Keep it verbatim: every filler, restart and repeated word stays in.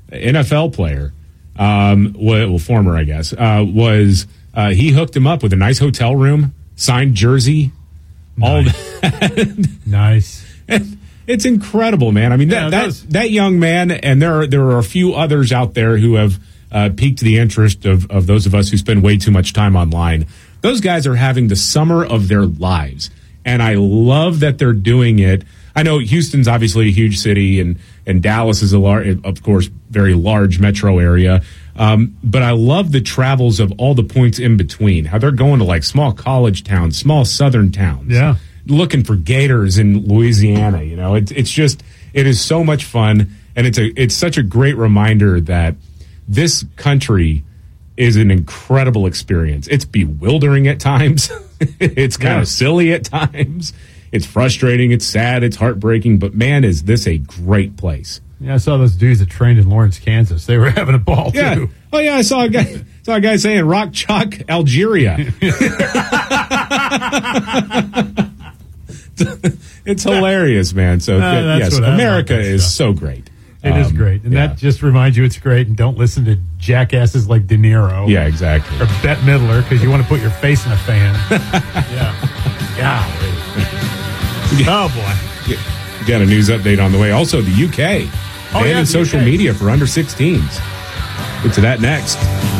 N F L player, um, well, former, I guess, uh, was uh, he hooked him up with a nice hotel room, signed jersey, nice. all that. Nice. It's incredible, man. I mean, yeah, that, that that young man, and there are, there are a few others out there who have uh, piqued the interest of, of those of us who spend way too much time online. Those guys are having the summer of their lives, and I love that they're doing it. I know Houston's obviously a huge city, and, and Dallas is, a lar- of course, very large metro area. Um, but I love the travels of all the points in between, how they're going to, like, small college towns, small southern towns. Yeah. Looking for gators in Louisiana. You know, it's it's just, it is so much fun, and it's a it's such a great reminder that this country is an incredible experience. It's bewildering at times. It's kind yeah. of silly at times. It's frustrating. It's sad. It's heartbreaking. But, man, is this a great place. Yeah, I saw those dudes that trained in Lawrence, Kansas. They were having a ball, yeah. too. Oh, yeah, I saw a guy saw a guy saying Rock Chalk, Algeria. It's hilarious, man. So, uh, yes, America like is so great. It um, is great. And yeah. that just reminds you it's great. And don't listen to jackasses like De Niro. Yeah, exactly. Or Bette Midler, because you want to put your face in a fan. yeah. Yeah. Oh, boy. You got a news update on the way. Also, the U K. Oh, banning yeah, social U K. media for under sixteens. Get to that next.